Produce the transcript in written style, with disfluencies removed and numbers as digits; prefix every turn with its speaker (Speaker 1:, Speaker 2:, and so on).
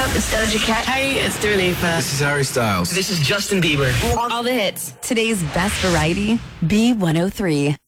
Speaker 1: up? It's Doja Cat.
Speaker 2: Hey, it's Dua Lipa.
Speaker 3: This is Harry Styles.
Speaker 4: This is Justin Bieber.
Speaker 5: All the hits. Today's best variety, B103.